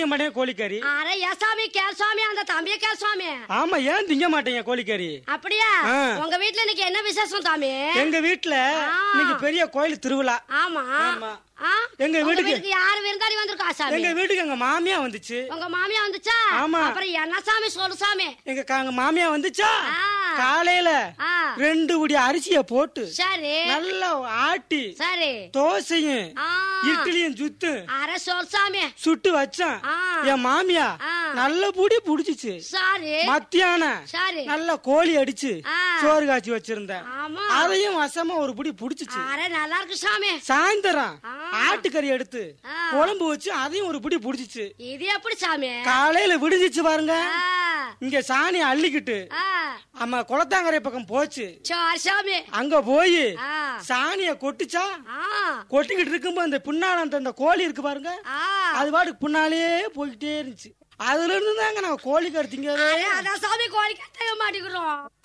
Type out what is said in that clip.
திங்க மாட்டேன் கோழிக்கறி. அரே ஏ சாமி கேள் சாமி, அந்த தம்பிய கேள் சாமி. ஆமா, ஏன் திங்க மாட்டேங்க கோழிக்கறி? அப்படியா? உங்க வீட்டுல இன்னைக்கு என்ன விசேஷம் சாமி? எங்க வீட்டுல இன்னைக்கு பெரிய கோயில் திருவிழா. ஆமா. எங்க வீட்டுக்கு யாரு விருந்தாளி வந்திருக்கா சாமி? எங்க வீட்டுக்கு எங்க மாமியா வந்துச்சு. உங்க மாமியா வந்துச்சா? ஆமா. அப்புறம் என்ன சாமி சொல்லு சாமி? எங்க மாமியா வந்துச்சா? காலையில 2 உடி அரிசிய போட்டு சரி நல்லா ஆட்டி சரி தோசையும் இட்லியும் சுத்து அரை சொல் சாமி சுட்டு வச்சான். என் மாமியா நல்ல புடி புடிச்சிச்சு. சரி மத்தியானம் சரி நல்ல கோழி அடிச்சு சோறு காய்ச்சி வச்சிருந்தேன். அதையும் வசமா ஒரு புடி புடிச்சிச்சு. அரே நல்லா இருக்கு சாமி. சாயந்தரம் ஆட்டுக்கறி எடுத்து குழம்பு வச்சு அதையும் ஒரு புடி புடிச்சிச்சு. இது எப்படி சாமி? காலையில விடுஞ்சிச்சு பாருங்க, இங்க சாணி அள்ளிக்கிட்டு அம்மா குளத்தாங்கரை பக்கம் போச்சு. சாமி அங்க போய் சாணிய கொட்டுச்சா? கொட்டிக்கிட்டு இருக்கும்போது அந்த பின்னால அந்த கோழி இருக்கு பாருங்க, அது பாட்டுக்கு பின்னாலே போய்கிட்டே இருந்துச்சு. அதுல இருந்து தாங்க நான் கோழி கருத்திங்க. அதான் சாமி கோழி கத்த மாட்டேங்கிறோம்.